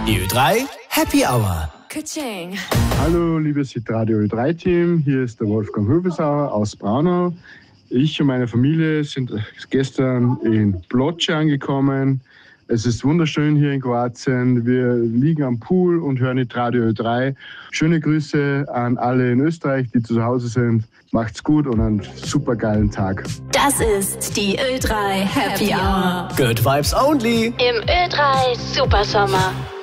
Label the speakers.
Speaker 1: Die Ö3 Happy Hour.
Speaker 2: Ka-ching.
Speaker 3: Hallo, liebes Hitradio Ö3-Team, hier ist der Wolfgang Höbelsauer aus Braunau. Ich und meine Familie sind gestern in Ploče angekommen. Es ist wunderschön hier in Kroatien. Wir liegen am Pool und hören Hitradio Ö3. Schöne Grüße an alle in Österreich, die zu Hause sind. Macht's gut und einen super geilen Tag.
Speaker 2: Das ist die Ö3 Happy Hour.
Speaker 1: Good Vibes Only.
Speaker 2: Im Ö3 Supersommer.